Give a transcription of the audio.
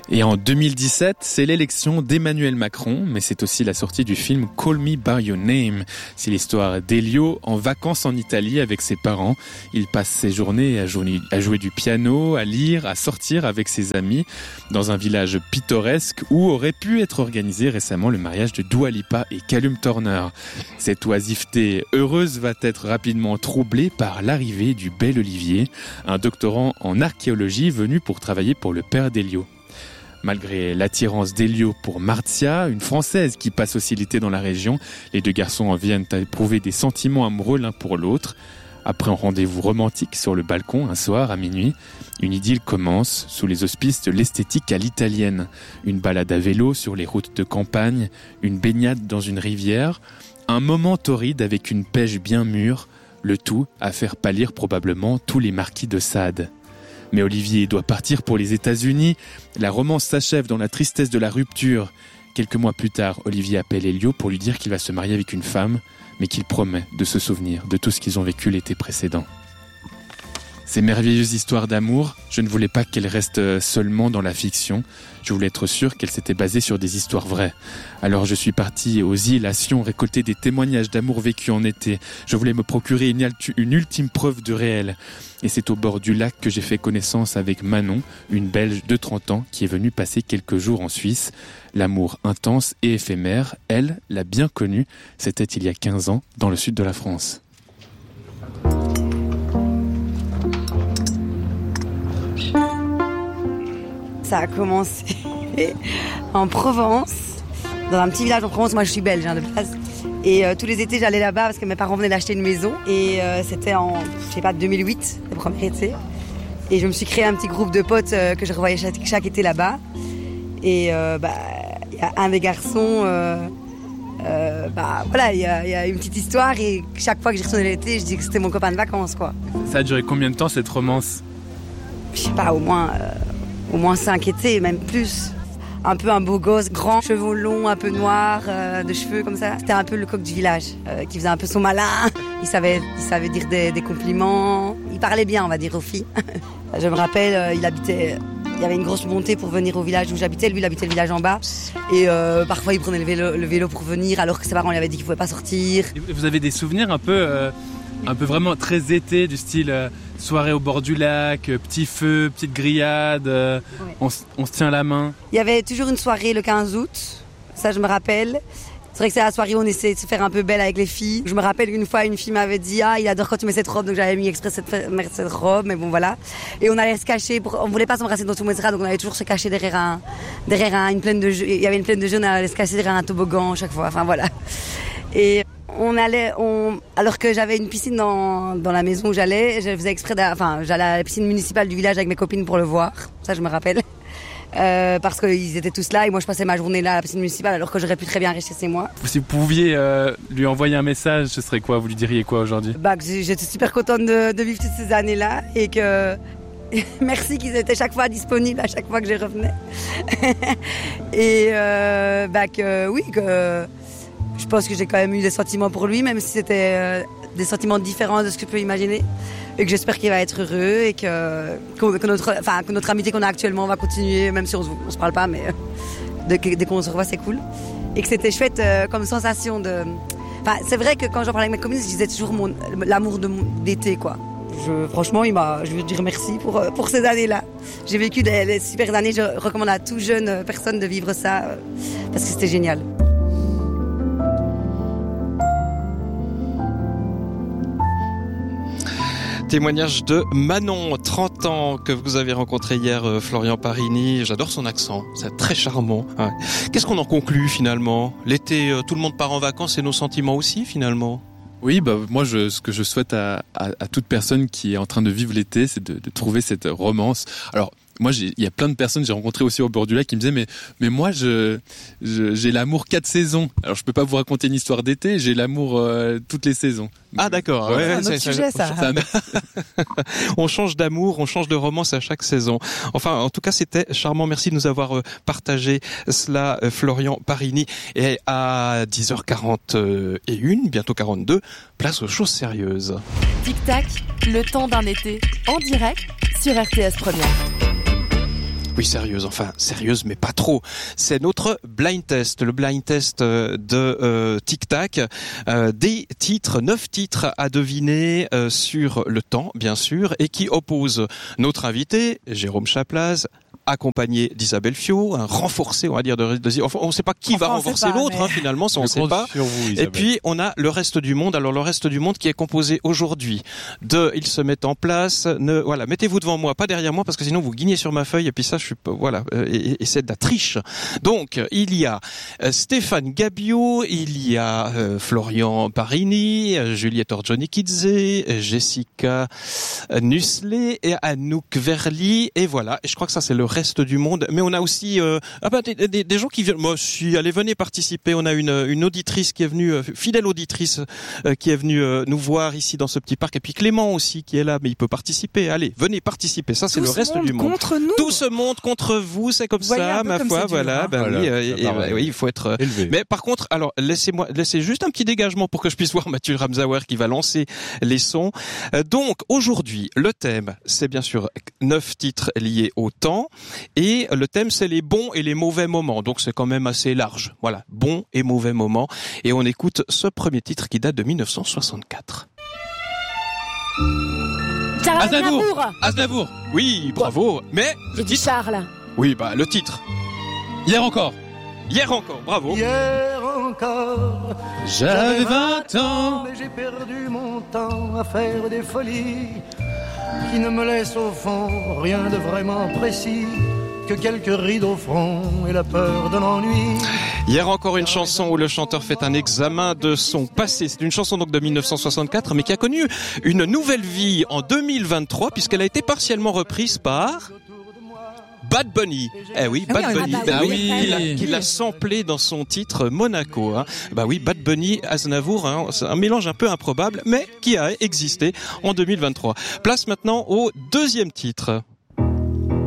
Et en 2017, c'est l'élection d'Emmanuel Macron, mais c'est aussi la sortie du film Call Me By Your Name. C'est l'histoire d'Elio en vacances en Italie avec ses parents. Il passe ses journées à jouer du piano, à lire, à sortir avec ses amis dans un village pittoresque où aurait pu être organisé récemment le mariage de Dua Lipa et Callum Turner. Cette oisiveté heureuse va être rapidement troublée par l'arrivée du bel Olivier, un doctorant en archéologie venu pour travailler pour le père d'Elio. Malgré l'attirance d'Elio pour Marzia, une Française qui passe aussi l'été dans la région, les deux garçons en viennent à éprouver des sentiments amoureux l'un pour l'autre. Après un rendez-vous romantique sur le balcon un soir à minuit, une idylle commence sous les auspices de l'esthétique à l'italienne. Une balade à vélo sur les routes de campagne, une baignade dans une rivière, un moment torride avec une pêche bien mûre, le tout à faire pâlir probablement tous les marquis de Sade. Mais Olivier doit partir pour les États-Unis. La romance s'achève dans la tristesse de la rupture. Quelques mois plus tard, Olivier appelle Elio pour lui dire qu'il va se marier avec une femme, mais qu'il promet de se souvenir de tout ce qu'ils ont vécu l'été précédent. Ces merveilleuses histoires d'amour, je ne voulais pas qu'elles restent seulement dans la fiction. Je voulais être sûr qu'elles s'étaient basées sur des histoires vraies. Alors je suis parti aux îles, à Sion, récolter des témoignages d'amour vécu en été. Je voulais me procurer une ultime preuve de réel. Et c'est au bord du lac que j'ai fait connaissance avec Manon, une Belge de 30 ans qui est venue passer quelques jours en Suisse. L'amour intense et éphémère, elle l'a bien connu. C'était il y a 15 ans, dans le sud de la France. Ça a commencé en Provence, dans un petit village en Provence. Moi, je suis belge de base. Et tous les étés, j'allais là-bas parce que mes parents venaient d'acheter une maison. Et c'était en, 2008, le premier été. Et je me suis créé un petit groupe de potes que je revoyais chaque été là-bas. Et il y a un des garçons, il y a une petite histoire. Et chaque fois que j'y retournais l'été, je dis que c'était mon copain de vacances, quoi. Ça a duré combien de temps, cette romance ? Je sais pas, au moins 5 étés, même plus. Un peu un beau gosse, grand, cheveux longs, un peu noirs, de cheveux comme ça. C'était un peu le coq du village, qui faisait un peu son malin. Il savait dire des compliments. Il parlait bien, on va dire, aux filles. Je me rappelle, il y avait une grosse montée pour venir au village où j'habitais. Lui, il habitait le village en bas. Et parfois, il prenait le vélo pour venir, alors que ses parents lui avaient dit qu'il ne pouvait pas sortir. Et vous avez des souvenirs un peu vraiment très été, du style soirée au bord du lac, petit feu, petite grillade, ouais. On se tient la main. Il y avait toujours une soirée le 15 août, ça je me rappelle. C'est vrai que c'est la soirée où on essayait de se faire un peu belle avec les filles. Je me rappelle qu'une fois, une fille m'avait dit « Ah, il adore quand tu mets cette robe », donc j'avais mis exprès cette robe, mais bon voilà. Et on allait se cacher, on voulait pas s'embrasser dans tout le monde, donc on allait toujours se cacher derrière une plaine de jeux. Il y avait une plaine de jeux, on allait se cacher derrière un toboggan chaque fois, enfin voilà. Et alors que j'avais une piscine dans la maison où j'allais, je faisais exprès j'allais à la piscine municipale du village avec mes copines pour le voir, ça je me rappelle. Parce qu'ils étaient tous là et moi je passais ma journée là à la piscine municipale alors que j'aurais pu très bien rester chez moi. Si vous pouviez lui envoyer un message, ce serait quoi ? Vous lui diriez quoi aujourd'hui ? Que j'étais super contente de vivre toutes ces années-là et que merci qu'ils étaient chaque fois disponibles à chaque fois que je revenais. Et que je pense que j'ai quand même eu des sentiments pour lui, même si c'était des sentiments différents de ce que je peux imaginer. Et que j'espère qu'il va être heureux et que notre amitié qu'on a actuellement va continuer, même si on se parle pas, mais dès qu'on se revoit, c'est cool. Et que c'était chouette comme sensation de... c'est vrai que quand j'en parlais avec mes copines, je disais toujours l'amour d'été, quoi. Franchement, je veux dire merci pour ces années-là. J'ai vécu des super années. Je recommande à toute jeune personne de vivre ça parce que c'était génial. Témoignage de Manon, 30 ans, que vous avez rencontré hier, Florian Parini. J'adore son accent, c'est très charmant. Ouais. Qu'est-ce qu'on en conclut finalement ? L'été, tout le monde part en vacances et nos sentiments aussi finalement ? Oui, moi, ce que je souhaite à toute personne qui est en train de vivre l'été, c'est de trouver cette romance. Alors, moi, il y a plein de personnes que j'ai rencontrées aussi au bord du lac qui me disaient mais moi j'ai l'amour 4 saisons. Alors je peux pas vous raconter une histoire d'été, j'ai l'amour toutes les saisons. Ah d'accord, ouais, c'est un autre sujet ça. On change d'amour, on change de romance à chaque saison. Enfin, en tout cas, c'était charmant. Merci de nous avoir partagé cela, Florian Parini. Et à 10h41, bientôt 42, place aux choses sérieuses. Tic Tac, le temps d'un été en direct sur RTS Première. Oui, sérieuse, enfin sérieuse, mais pas trop. C'est notre blind test, le blind test de Tic Tac. Des titres, 9 titres à deviner sur le temps, bien sûr, et qui opposent notre invité, Jérôme Chaplaz, accompagné d'Isabelle Fiot, un renforcé, on va dire, enfin, on ne sait pas qui va renforcer l'autre, mais... finalement, ça on ne sait pas. Et puis, on a le reste du monde. Alors, le reste du monde qui est composé aujourd'hui de, ils se mettent en place, voilà, mettez-vous devant moi, pas derrière moi, parce que sinon vous guignez sur ma feuille, et puis ça, je suis pas, voilà, et c'est de la triche. Donc, il y a Stéphane Gabiot, il y a Florian Parini, Juliette Orjonikidze, Jessica Nusley et Anouk Verly, et voilà. Et je crois que ça, c'est le reste du monde, mais on a aussi des gens qui viennent. Moi, allez, venez participer. On a une auditrice qui est venue, fidèle auditrice, qui est venue nous voir ici dans ce petit parc, et puis Clément aussi qui est là, mais il peut participer. Allez, venez participer. Ça, c'est le reste du monde. Contre nous. Tout ce monde contre vous, c'est comme ça, ma foi. Voilà, oui, il faut être élevé. Mais par contre, alors laissez juste un petit dégagement pour que je puisse voir Mathieu Ramsauer qui va lancer les sons. Donc aujourd'hui, le thème, c'est bien sûr 9 titres liés au temps. Et le thème, c'est les bons et les mauvais moments. Donc, c'est quand même assez large. Voilà, bons et mauvais moments. Et on écoute ce premier titre qui date de 1964. Aznavour. Oui, bravo. Mais j'ai dit Charles. Oui, le titre. Hier encore, bravo. Hier encore, j'avais 20 ans, mais j'ai perdu mon temps à faire des folies qui ne me laissent au fond rien de vraiment précis que quelques rides au front et la peur de l'ennui. Hier encore, une chanson où le chanteur fait un examen de son passé. C'est une chanson donc de 1964, mais qui a connu une nouvelle vie en 2023 puisqu'elle a été partiellement reprise par Bad Bunny. Oui, Bad Bunny. Qui l'a samplé dans son titre Monaco. Oui, Bad Bunny, Aznavour, c'est un mélange un peu improbable, mais qui a existé en 2023. Place maintenant au deuxième titre.